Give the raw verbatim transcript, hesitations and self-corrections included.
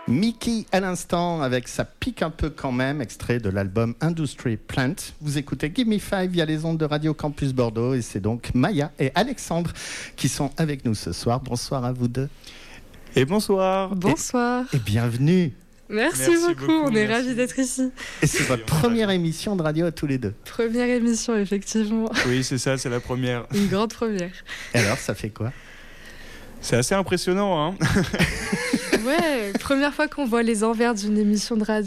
Mickey à l'instant avec Ça pique un peu quand même, extrait de l'album Industry Plant. Vous écoutez Give Me Five via les ondes de Radio Campus Bordeaux et c'est donc Maya et Alexandre qui sont avec nous ce soir. Bonsoir à vous deux. Et bonsoir. Bonsoir. Et, et bienvenue. Merci, Merci beaucoup, beaucoup, on est merci. ravis d'être ici. Et c'est votre première émission de radio à tous les deux. Première émission, effectivement. Oui, c'est ça, c'est la première. Une grande première. Et alors, ça fait quoi ? C'est assez impressionnant, hein. Ouais, première fois qu'on voit les envers d'une émission de radio.